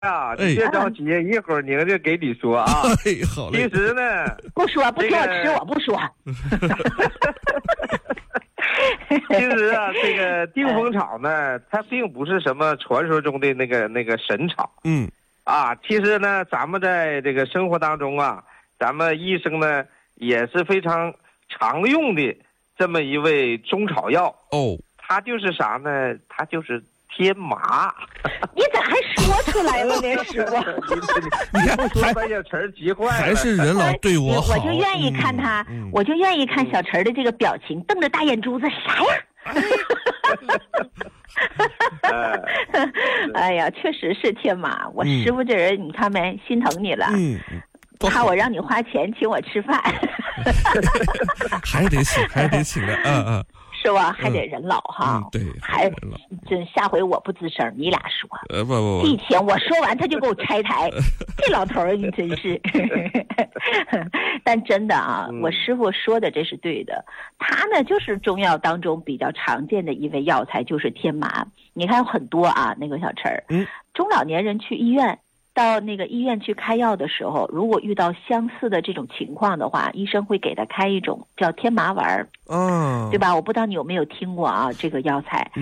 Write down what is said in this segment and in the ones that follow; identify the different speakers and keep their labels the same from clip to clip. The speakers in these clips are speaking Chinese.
Speaker 1: 啊，你别着急，一会儿宁就给你说啊。
Speaker 2: 好嘞。
Speaker 1: 其实呢，
Speaker 3: 不说，不听我吃，我不说。
Speaker 1: 其实啊，这个定风草呢，它并不是什么传说中的那个神草。其实呢，咱们在这个生活当中啊，咱们医生呢也是非常常用的这么一味中草药。它就是啥呢？它就是天麻。
Speaker 3: 你咋还说出来了呢？师傅，
Speaker 1: 你看还把小陈急坏了。
Speaker 2: 还是任老对我好。
Speaker 3: 我就愿意看他，我就愿意看小陈的这个表情，瞪着大眼珠子，啥呀？哎呀，确实是天麻。我师傅这人，你看没，心疼你了。怕我让你花钱请我吃饭。
Speaker 2: 还得请的。
Speaker 3: 是吧？还得人老哈。
Speaker 2: 对，
Speaker 3: 还真下回我不吱声，你俩说。
Speaker 2: 不，
Speaker 3: 一天我说完他就给我拆台，这老头儿你真是。但真的啊，我师傅说的这是对的。他呢就是中药当中比较常见的一味药材，就是天麻。你看很多啊，那个小陈儿，中老年人去医院。到那个医院去开药的时候，如果遇到相似的这种情况的话，医生会给他开一种叫天麻丸儿，对吧？我不知道你有没有听过啊，这个药材。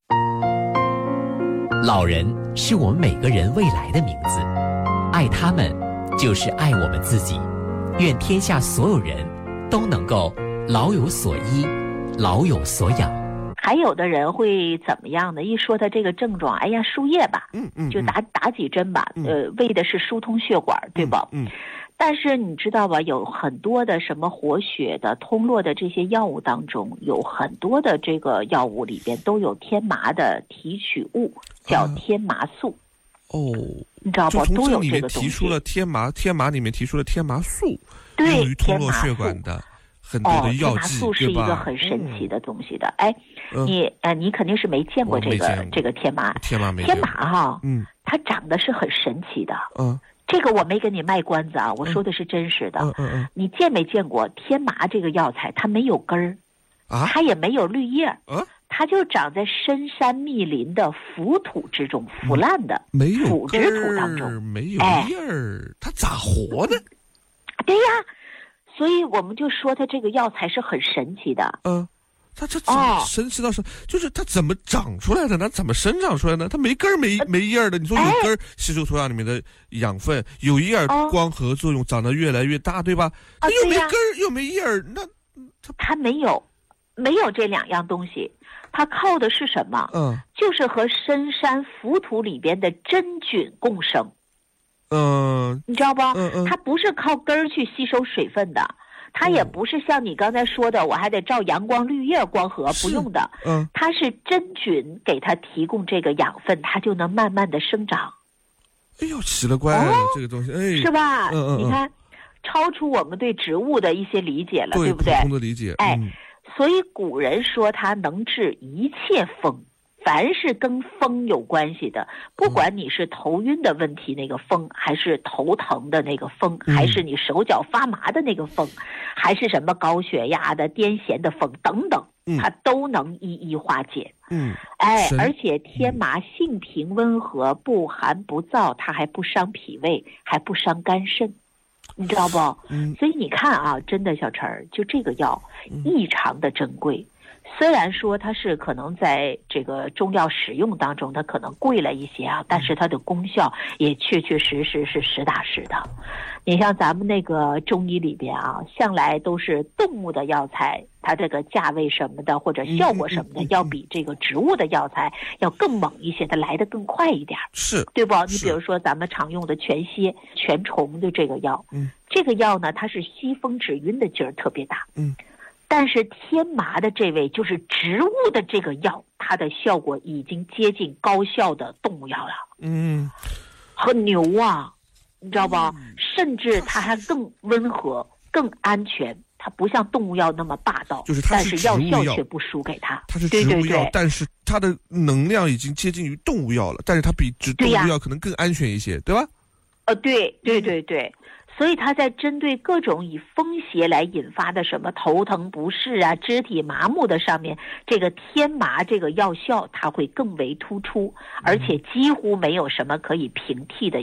Speaker 4: 老人是我们每个人未来的名字，爱他们就是爱我们自己。愿天下所有人都能够老有所依，老有所养。
Speaker 3: 还有的人会怎么样呢？一说他这个症状，哎呀，输液吧，就打几针吧，为的是疏通血管，对吧？但是你知道吧，有很多的什么活血的、通络的这些药物当中，有很多的这个药物里边都有天麻的提取物，叫天麻素。你知道不？都有这个东西。提出了
Speaker 2: 天麻里面提出了天麻素，
Speaker 3: 对，
Speaker 2: 用于通络血管的。很多的药剂，
Speaker 3: 天麻素是一个很神奇的东西的。你肯定是没见过这个天麻。天麻哈，它长得是很神奇的。这个我没给你卖关子啊，我说的是真实的。你见没见过天麻这个药材？它没有根儿，它也没有绿叶，它就长在深山密林的腐土之中，腐烂的腐殖土当中，
Speaker 2: 没有叶儿，它咋活的？
Speaker 3: 对呀。所以我们就说它这个药材是很神奇的。
Speaker 2: 它这神奇到什么？就是它怎么长出来的呢？怎么生长出来呢？它没根儿没叶儿的。你说有根儿吸收土壤里面的养分，有叶儿光合作用，长得越来越大，对吧？它又没根儿又没叶儿，那
Speaker 3: 它没有这两样东西，它靠的是什么？就是和深山腐土里边的真菌共生。你知道不？它不是靠根儿去吸收水分的，它也不是像你刚才说的，我还得照阳光绿叶光合，不用的。它是真菌给它提供这个养分，它就能慢慢的生长。
Speaker 2: 哎呦，奇了怪了，这个东西，
Speaker 3: 是吧？你看，超出我们对植物的一些理解了，对不对？
Speaker 2: 普通的理解。
Speaker 3: 所以古人说它能治一切风。凡是跟风有关系的，不管你是头晕的问题那个风，还是头疼的那个风，还是你手脚发麻的那个风，还是什么高血压的、癫痫的风等等，它都能一一化解。而且天麻性平温和，不寒不燥，它还不伤脾胃，还不伤肝肾，你知道不？所以你看啊，真的小陈儿，就这个药异常的珍贵。虽然说它是可能在这个中药使用当中它可能贵了一些啊，但是它的功效也确确实实是实打实的。你像咱们那个中医里边啊，向来都是动物的药材，它这个价位什么的或者效果什么的，要比这个植物的药材要更猛一些，它来得更快一点，
Speaker 2: 是
Speaker 3: 对不？你比如说咱们常用的全蝎、全虫的这个药，这个药呢，它是吸风止晕的劲儿特别大，但是天麻的这味就是植物的这个药，它的效果已经接近高效的动物药了。很牛啊，你知道吧？甚至它还更温和、更安全。它不像动物药那么霸道，但是药效却不输给它。
Speaker 2: 它是植物药，但是它的能量已经接近于动物药了，但是它比动物药可能更安全一些，对吧？
Speaker 3: 对。 所以它在针对各种以风邪来引发的什么头疼不适啊、肢体麻木的上面，这个天麻这个药效它会更为突出，而且几乎没有什么可以平替的